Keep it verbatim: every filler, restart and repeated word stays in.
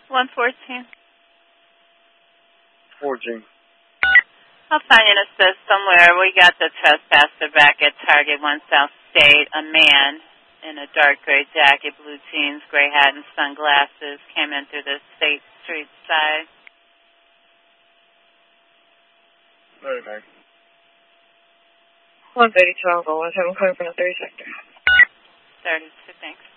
one fourteen. fourteen. I'll find an assist somewhere. We got the trespasser back at Target one South State. A man in a dark gray jacket, blue jeans, gray hat, and sunglasses came in through the State Street side. Okay. one thirty, twelve, one seven, calling from the thirty sector. thirty-two, thanks.